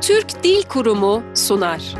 Türk Dil Kurumu sunar.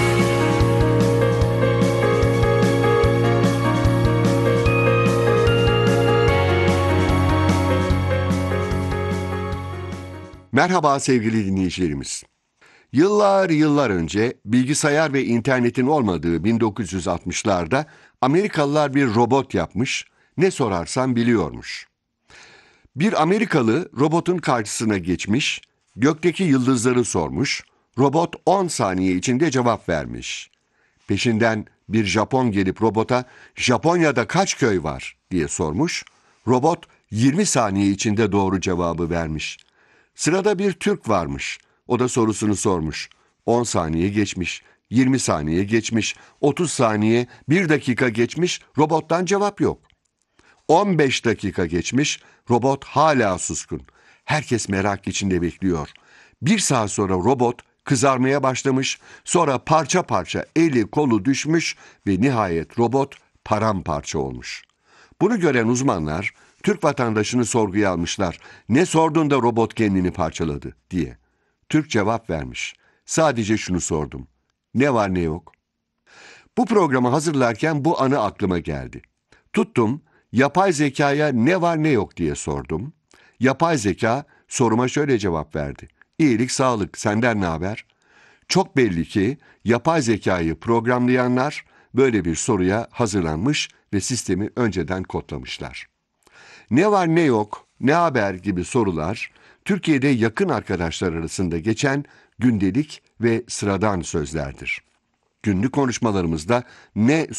Merhaba sevgili dinleyicilerimiz. Yıllar önce bilgisayar ve internetin olmadığı 1960'larda Amerikalılar bir robot yapmış, ne sorarsan biliyormuş. Bir Amerikalı robotun karşısına geçmiş, gökteki yıldızları sormuş, robot 10 saniye içinde cevap vermiş. Peşinden bir Japon gelip robota "Japonya'da kaç köy var?" diye sormuş, robot 20 saniye içinde doğru cevabı vermiş. Sırada bir Türk varmış. O da sorusunu sormuş. 10 saniye geçmiş, 20 saniye geçmiş, 30 saniye, 1 dakika geçmiş, robottan cevap yok. 15 dakika geçmiş, robot hala suskun. Herkes merak içinde bekliyor. 1 saat sonra robot kızarmaya başlamış, sonra parça parça eli kolu düşmüş ve nihayet robot paramparça olmuş. Bunu gören uzmanlar Türk vatandaşını sorguya almışlar. "Ne sordun da robot kendini parçaladı?" diye. Türk cevap vermiş. "Sadece şunu sordum. Ne var ne yok?" Bu programı hazırlarken bu anı aklıma geldi. Tuttum, yapay zekaya ne var ne yok diye sordum. Yapay zeka soruma şöyle cevap verdi. "İyilik, sağlık, senden ne haber?" Çok belli ki yapay zekayı programlayanlar böyle bir soruya hazırlanmış ve sistemi önceden kodlamışlar. Ne var ne yok, ne haber gibi sorular Türkiye'de yakın arkadaşlar arasında geçen gündelik ve sıradan sözlerdir. Günlük konuşmalarımızda ne